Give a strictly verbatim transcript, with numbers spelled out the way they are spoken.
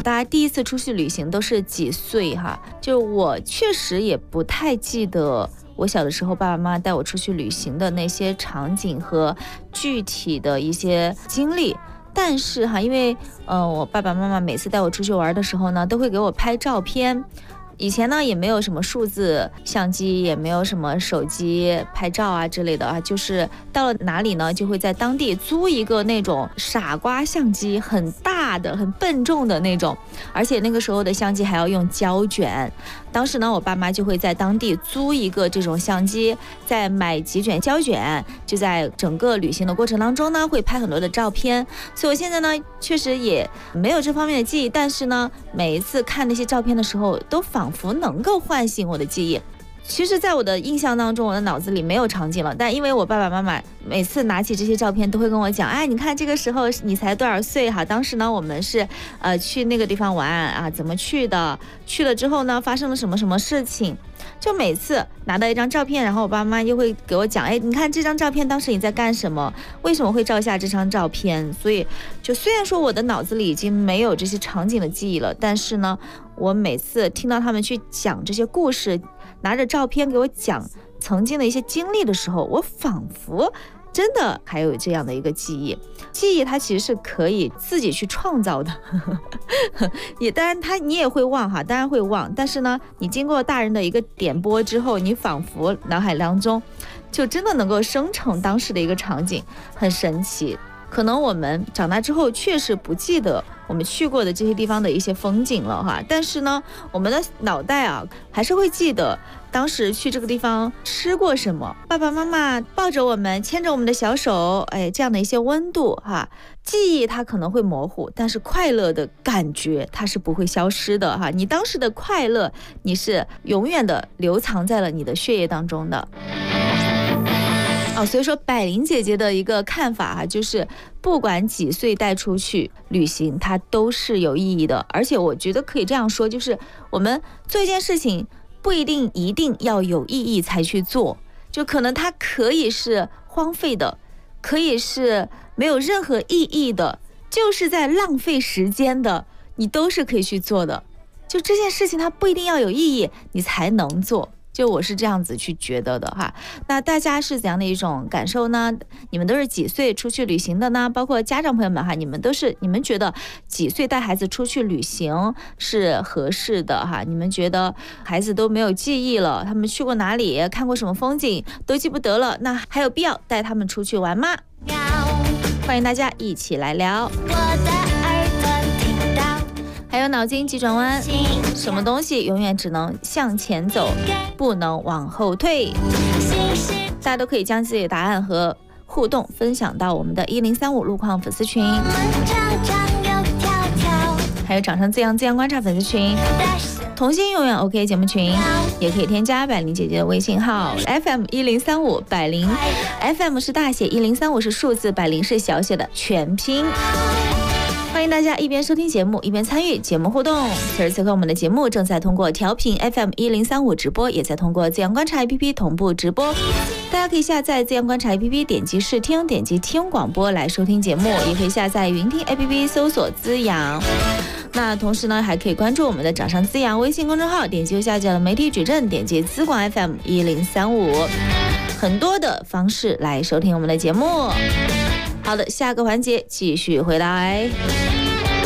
大家第一次出去旅行都是几岁哈？就我确实也不太记得我小的时候爸爸妈妈带我出去旅行的那些场景和具体的一些经历。但是哈，因为呃，我爸爸妈妈每次带我出去玩的时候呢，都会给我拍照片。以前呢也没有什么数字相机，也没有什么手机拍照啊之类的啊，就是到了哪里呢，就会在当地租一个那种傻瓜相机，很大的、很笨重的那种，而且那个时候的相机还要用胶卷。当时呢，我爸妈就会在当地租一个这种相机，再买几卷胶卷，就在整个旅行的过程当中呢，会拍很多的照片。所以我现在呢，确实也没有这方面的记忆，但是呢，每一次看那些照片的时候，都仿佛能够唤醒我的记忆。其实在我的印象当中，我的脑子里没有场景了，但因为我爸爸妈妈每次拿起这些照片都会跟我讲，哎，你看这个时候你才多少岁哈，当时呢我们是呃去那个地方玩啊，怎么去的，去了之后呢发生了什么什么事情。就每次拿到一张照片，然后我爸妈又会给我讲，哎，你看这张照片当时你在干什么，为什么会照下这张照片。所以就虽然说我的脑子里已经没有这些场景的记忆了，但是呢我每次听到他们去讲这些故事，拿着照片给我讲曾经的一些经历的时候，我仿佛真的还有这样的一个记忆。记忆它其实是可以自己去创造的也当然它你也会忘哈，当然会忘，但是呢你经过大人的一个点拨之后，你仿佛脑海当中就真的能够生成当时的一个场景，很神奇。可能我们长大之后确实不记得我们去过的这些地方的一些风景了哈，但是呢我们的脑袋啊还是会记得当时去这个地方吃过什么，爸爸妈妈抱着我们，牵着我们的小手，哎，这样的一些温度哈。记忆它可能会模糊，但是快乐的感觉它是不会消失的哈。你当时的快乐，你是永远的留藏在了你的血液当中的。哦，所以说百灵姐姐的一个看法哈、啊，就是不管几岁带出去旅行，它都是有意义的。而且我觉得可以这样说，就是我们做一件事情，不一定一定要有意义才去做，就可能它可以是荒废的，可以是没有任何意义的，就是在浪费时间的，你都是可以去做的。就这件事情它不一定要有意义你才能做，就我是这样子去觉得的哈。那大家是怎样的一种感受呢？你们都是几岁出去旅行的呢？包括家长朋友们哈，你们都是你们觉得几岁带孩子出去旅行是合适的哈？你们觉得孩子都没有记忆了，他们去过哪里，看过什么风景都记不得了，那还有必要带他们出去玩吗？欢迎大家一起来聊。还有脑筋急转弯，什么东西永远只能向前走，不能往后退？大家都可以将自己的答案和互动分享到我们的一零三五路况粉丝群，还有掌声自扬自扬观察粉丝群，同心永远 OK 节目群，也可以添加百灵姐姐的微信号 F M 一零三五，百灵 F M 是大写，一零三五是数字，百灵是小写的全拼。欢迎大家一边收听节目一边参与节目互动。此时此刻我们的节目正在通过调频 F M 一零三五直播，也在通过自阳观察 A P P 同步直播。大家可以下载自阳观察 A P P， 点击试听，点击听广播来收听节目，也可以下载云听 A P P 搜索滋阳。那同时呢还可以关注我们的掌上滋阳微信公众号，点击右下角的媒体矩阵，点击资广 F M 一零三五，很多的方式来收听我们的节目。好的，下个环节继续回来。